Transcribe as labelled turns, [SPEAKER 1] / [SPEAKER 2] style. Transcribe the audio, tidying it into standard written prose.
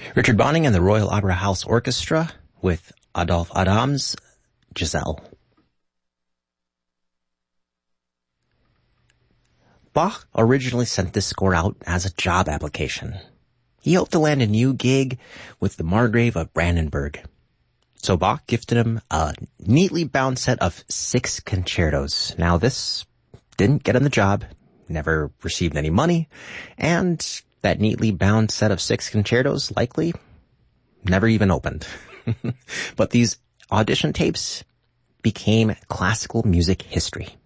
[SPEAKER 1] Richard Bonning and the Royal Opera House Orchestra with Adolphe Adam's Giselle. Bach originally sent this score out as a job application. He hoped to land a new gig with the Margrave of Brandenburg. So Bach gifted him a neatly bound set of 6 concertos. Now this didn't get him the job, never received any money, and that neatly bound set of 6 concertos likely never even opened. But these audition tapes became classical music history.